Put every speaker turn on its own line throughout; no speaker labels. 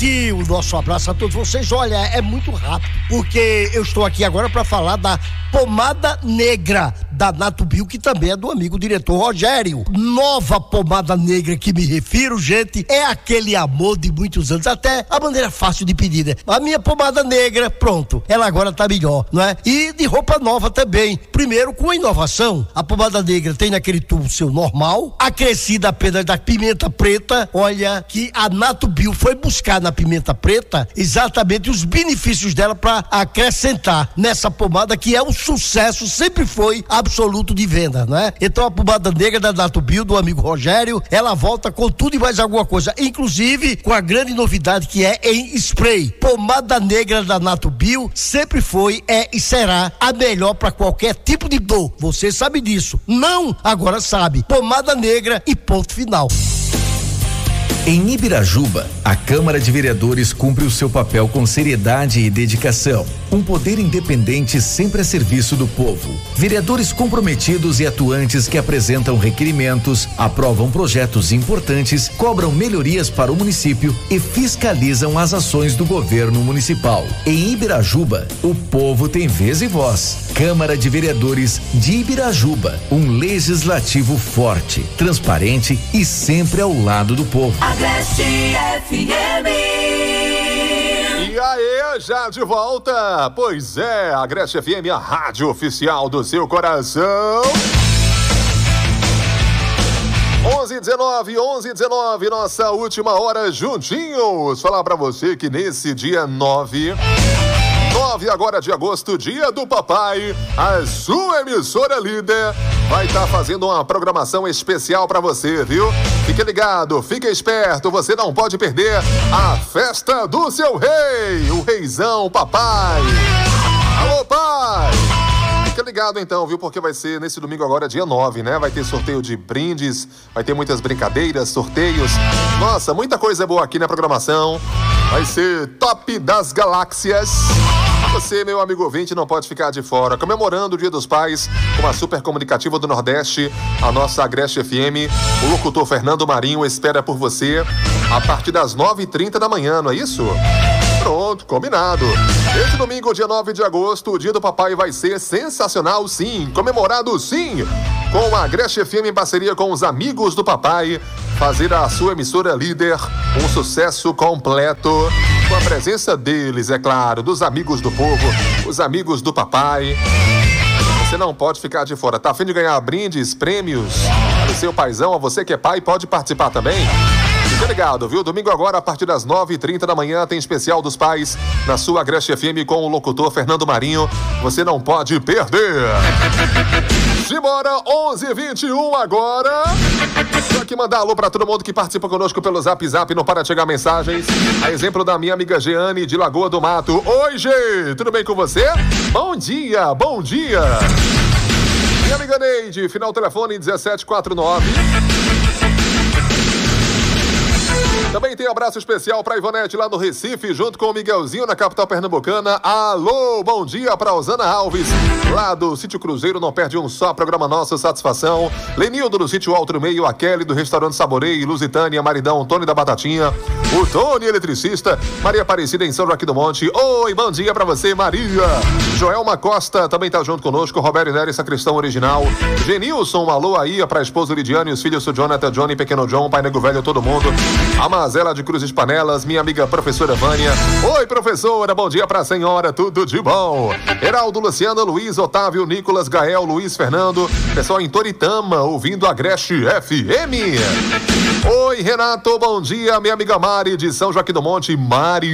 E o nosso abraço a todos vocês. Olha, é muito rápido, porque eu estou aqui agora para falar da pomada negra da Natubio, que também é do amigo diretor Rogério. Nova pomada negra que me refiro, gente, é aquele amor de muitos anos, até a maneira fácil de pedir, né? A minha pomada negra, pronto, ela agora tá melhor, não é? E de roupa nova também. Primeiro, com a inovação, a pomada negra tem naquele tubo seu normal, acrescida apenas da pimenta preta. Olha que a Natubio foi buscar na pimenta preta exatamente os benefícios dela para acrescentar nessa pomada, que é um sucesso, sempre foi absoluto de venda, né? Então a pomada negra da Natubio, do amigo Rogério, ela volta com tudo e mais alguma coisa, inclusive com a grande novidade que é em spray. Pomada negra da Natubio sempre foi, é e será a melhor para qualquer tipo de dor. Você sabe disso? Não? Agora sabe. Pomada negra e ponto final.
Em Ibirajuba, a Câmara de Vereadores cumpre o seu papel com seriedade e dedicação. Um poder independente sempre a serviço do povo. Vereadores comprometidos e atuantes que apresentam requerimentos, aprovam projetos importantes, cobram melhorias para o município e fiscalizam as ações do governo municipal. Em Ibirajuba, o povo tem vez e voz. Câmara de Vereadores de Ibirajuba, um legislativo forte, transparente e sempre ao lado do povo.
Agreste FM.
E aí, já de volta? Pois é, a Agreste FM, a rádio oficial do seu coração. 11:19, nossa última hora juntinhos. Falar pra você que nesse dia 9 agora de agosto, dia do papai, a sua emissora líder vai estar fazendo uma programação especial pra você, viu? Fique ligado, fique esperto, você não pode perder a festa do seu rei, o reizão papai. Alô, pai! Fica ligado então, viu? Porque vai ser nesse domingo agora, dia 9, né? Vai ter sorteio de brindes, vai ter muitas brincadeiras, sorteios. Nossa, muita coisa boa aqui na programação. Vai ser top das galáxias. Você, meu amigo ouvinte, não pode ficar de fora. Comemorando o Dia dos Pais com a Super Comunicativa do Nordeste, a nossa Agreste FM. O locutor Fernando Marinho espera por você a partir das 9h30 da manhã, não é isso? Pronto, combinado. Esse domingo, dia 9 de agosto, o Dia do Papai vai ser sensacional, sim. Comemorado, sim. Com a Agreste FM em parceria com os amigos do papai, fazer a sua emissora líder um sucesso completo. Com a presença deles, é claro, dos amigos do povo, os amigos do papai. Você não pode ficar de fora. Tá a fim de ganhar brindes, prêmios para o seu paizão? A você que é pai, pode participar também? Fica ligado, viu? Domingo agora, a partir das 9h30 da manhã, tem especial dos pais na sua Agreste FM com o locutor Fernando Marinho. Você não pode perder. Simbora, 11h21 agora. Vou aqui mandar alô pra todo mundo que participa conosco pelo Zap, não para de chegar mensagens. A exemplo da minha amiga Jeane de Lagoa do Mato. Oi, Gê, tudo bem com você? Bom dia, bom dia. Minha amiga Neide, final telefone 1749. Também tem abraço especial para Ivonete lá no Recife, junto com o Miguelzinho na capital pernambucana. Alô, bom dia para Osana Alves, lá do Sítio Cruzeiro, não perde um só, programa nosso, satisfação. Lenildo do Sítio Alto Meio, a Kelly do Restaurante Saborei, Lusitânia, Maridão, Tony da Batatinha, o Tony eletricista, Maria Aparecida em São Joaquim do Monte. Oi, bom dia para você, Maria. Joelma Costa também tá junto conosco, Roberto Nery, Sacristão Original. Genilson, alô aí para a esposa Lidiane e os filhos do Jonathan, Johnny, Pequeno John, Pai Nego Velho, todo mundo. Mazela de Cruzes Panelas, minha amiga professora Vânia. Oi, professora, bom dia pra senhora, tudo de bom. Heraldo, Luciano, Luiz, Otávio, Nicolas, Gael, Luiz, Fernando. Pessoal em Toritama, ouvindo a Agreste FM. Oi, Renato, bom dia, minha amiga Mari de São Joaquim do Monte. Mari,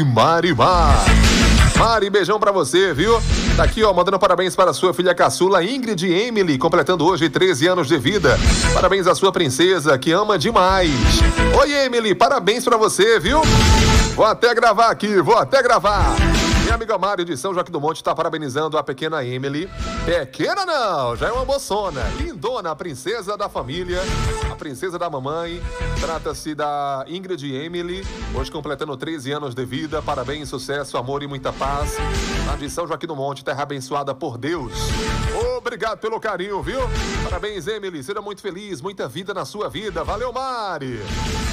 beijão pra você, viu? Tá aqui, ó, mandando parabéns para a sua filha caçula Ingrid Emily, completando hoje 13 anos de vida. Parabéns à sua princesa, que ama demais. Oi, Emily, parabéns pra você, viu? Vou até gravar aqui. Minha amiga Mário de São Joaquim do Monte está parabenizando a pequena Emily. Pequena não, já é uma moçona. Lindona, a princesa da família, a princesa da mamãe. Trata-se da Ingrid Emily, hoje completando 13 anos de vida. Parabéns, sucesso, amor e muita paz. Lá de São Joaquim do Monte, terra abençoada por Deus. Obrigado pelo carinho, viu? Parabéns, Emily, seja muito feliz, muita vida na sua vida. Valeu, Mari.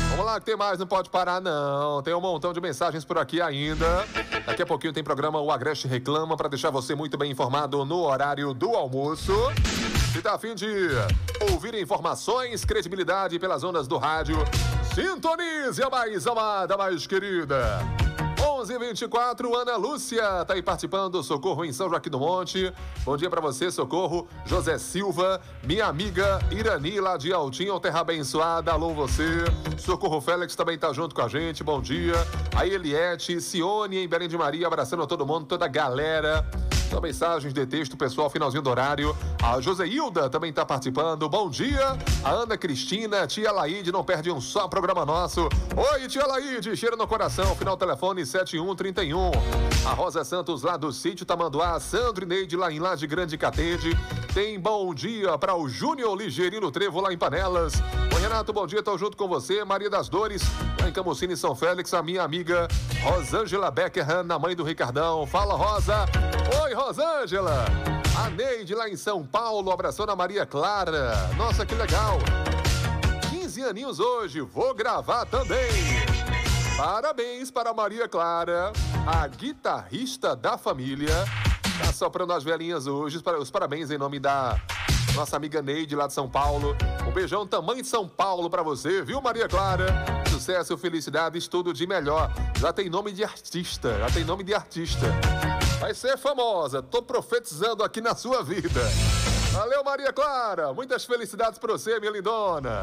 Vamos lá que tem mais, não pode parar não. Tem um montão de mensagens por aqui ainda. Daqui a pouquinho tem programa O Agreste Reclama para deixar você muito bem informado no horário do almoço. Se tá a fim de ouvir informações, credibilidade pelas ondas do rádio, sintonize a mais amada, mais querida. 11h24, Ana Lúcia tá aí participando do Socorro em São Joaquim do Monte. Bom dia pra você, Socorro. José Silva, minha amiga Irani lá de Altinho, terra abençoada, alô você. Socorro Félix também tá junto com a gente, bom dia. A Eliette, Sione em Belém de Maria, abraçando a todo mundo, toda a galera. São mensagens de texto, pessoal, finalzinho do horário. A Joseilda também está participando. Bom dia. A Ana Cristina, tia Laíde, não perde um só programa nosso. Oi, tia Laíde, cheiro no coração. Final telefone 7131. A Rosa Santos lá do sítio Tamanduá. Sandro e Neide lá em Laje Grande Catede. Tem bom dia para o Júnior Ligerino Trevo lá em Panelas. Oi, Renato, bom dia, tô junto com você. Maria das Dores, lá em Camucine, São Félix. A minha amiga Rosângela Beckerham, na mãe do Ricardão. Fala, Rosa. Oi, Rosângela. A Neide lá em São Paulo, abraçando a Maria Clara. Nossa, que legal. 15 aninhos hoje, vou gravar também. Parabéns para a Maria Clara, a guitarrista da família. Tá soprando as velhinhas hoje. Os parabéns em nome da nossa amiga Neide lá de São Paulo. Um beijão tamanho de São Paulo pra você, viu, Maria Clara? Sucesso, felicidades, tudo de melhor. Já tem nome de artista, Vai ser famosa, tô profetizando aqui na sua vida. Valeu, Maria Clara, muitas felicidades pra você, minha lindona.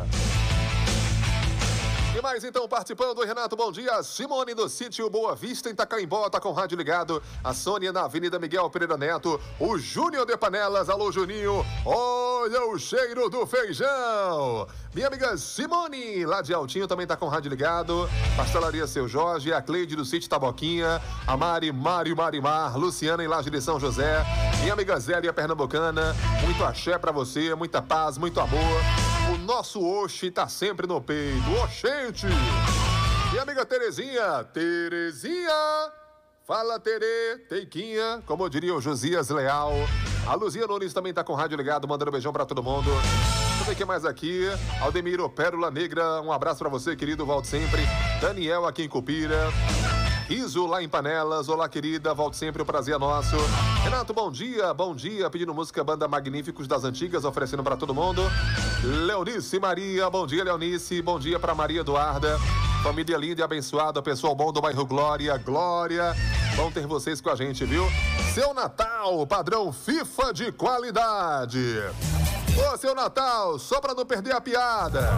E mais então, participando, Renato, bom dia. Simone do sítio Boa Vista, em Itacaimbó, tá com o rádio ligado. A Sônia na Avenida Miguel Pereira Neto. O Júnior de Panelas, alô Juninho. Olha o cheiro do feijão. Minha amiga Simone, lá de Altinho, também tá com o rádio ligado. Pastelaria Seu Jorge, a Cleide do sítio Taboquinha. A Marimar, Luciana em Laje de São José. Minha amiga Zélia Pernambucana. Muito axé pra você, muita paz, muito amor. O nosso Oxi tá sempre no peito. Oxente! Minha amiga Terezinha. Fala, Tere, Teiquinha, como diria o Josias Leal. A Luzia Nunes também tá com o rádio ligado, mandando um beijão pra todo mundo. Deixa eu ver quem mais aqui. Aldemiro Pérola Negra, um abraço pra você, querido, volte sempre. Daniel aqui em Cupira. Riso lá em Panelas, olá querida, volte sempre, o prazer é nosso. Renato, bom dia, pedindo música Banda Magníficos das Antigas, oferecendo pra todo mundo. Leonice Maria, bom dia Leonice, bom dia pra Maria Eduarda. Família linda e abençoada, pessoal bom do bairro Glória, bom ter vocês com a gente, viu? Seu Natal, padrão FIFA de qualidade. Ô, seu Natal, só pra não perder a piada.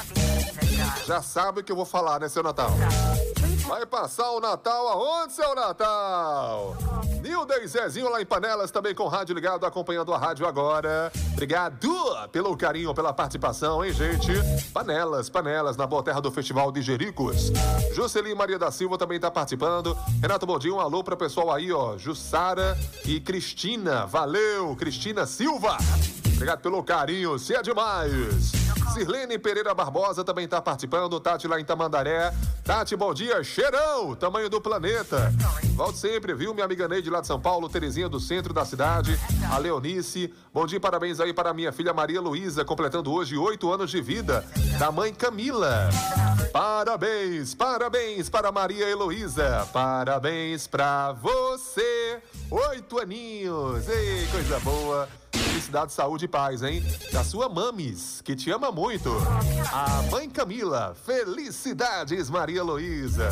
Já sabe o que eu vou falar, né, seu Natal? Vai passar o Natal aonde, seu Natal? Nilda e Zezinho lá em Panelas, também com o rádio ligado, acompanhando a rádio agora. Obrigado pelo carinho, pela participação, hein, gente? Panelas, na boa terra do Festival de Jericos. Juscelin Maria da Silva também tá participando. Renato, bom dia, um alô pro pessoal aí, ó. Jussara e Cristina, valeu, Cristina Silva. Obrigado pelo carinho, se é demais. Sirlene Pereira Barbosa também tá participando. Tati lá em Tamandaré. Tati, bom dia, cheirão, tamanho do planeta. Volte sempre, viu, minha amiga Neide lá de São Paulo, Terezinha do centro da cidade. A Leonice, bom dia, parabéns aí para minha filha Maria Luísa, completando hoje 8 anos de vida. Da mãe Camila. Parabéns para Maria Heloísa. Parabéns pra você. 8 aninhos. Ei, coisa boa. Felicidade, saúde e paz, hein? Da sua mamis, que te ama muito. A mãe Camila. Felicidades, Maria Heloísa.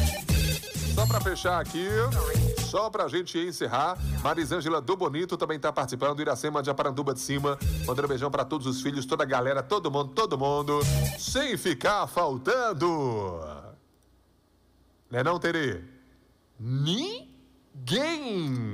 Só pra fechar aqui, só pra gente encerrar, Marisângela do Bonito também tá participando, Iracema de Aparanduba de Cima, mandando um beijão pra todos os filhos, toda a galera, todo mundo, sem ficar faltando. Né não, Tere? Ninguém!